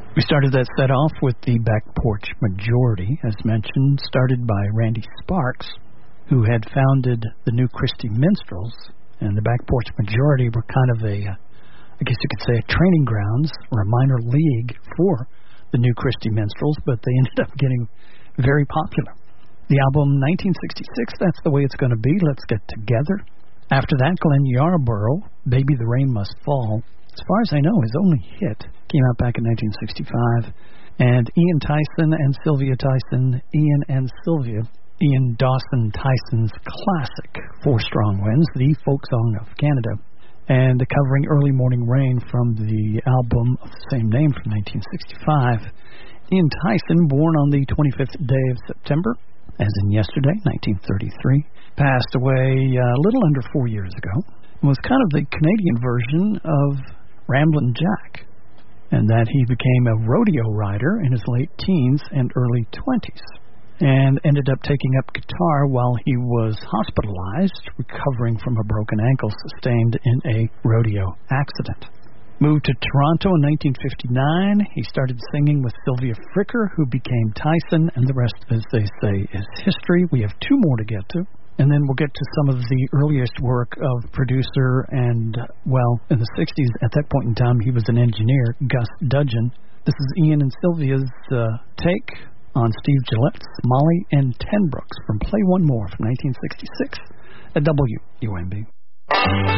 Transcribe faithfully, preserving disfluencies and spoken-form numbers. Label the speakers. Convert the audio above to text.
Speaker 1: We started that set off with the Back Porch Majority, as mentioned, started by Randy Sparks, who had founded the New Christy Minstrels, and the Back Porch Majority were kind of a, I guess you could say, a training grounds or a minor league for the New Christy Minstrels, but they ended up getting very popular. The album nineteen sixty-six, That's the Way It's Gonna Be, Let's Get Together. After that, Glenn Yarborough, Baby the Rain Must Fall, as far as I know, his only hit, came out back in nineteen sixty-five. And Ian Tyson and Sylvia Tyson, Ian and Sylvia, Ian Dawson Tyson's classic Four Strong Winds, the folk song of Canada, and covering Early Morning Rain from the album of the same name from nineteen sixty-five. Ian Tyson, born on the twenty-fifth day of September, as in yesterday, nineteen thirty-three, passed away uh, a little under four years ago, and was kind of the Canadian version of Ramblin' Jack, and that he became a rodeo rider in his late teens and early twenties, and ended up taking up guitar while he was hospitalized, recovering from a broken ankle sustained in a rodeo accident. Moved to Toronto in nineteen fifty-nine, he started singing with Sylvia Fricker, who became Tyson, and the rest, as they say, is history. We have two more to get to, and then we'll get to some of the earliest work of producer and, well, in the sixties, at that point in time, he was an engineer, Gus Dudgeon. This is Ian and Sylvia's uh, take on Steve Gillette's Molly and Ten Brooks from Play One More from nineteen sixty-six at W U M B.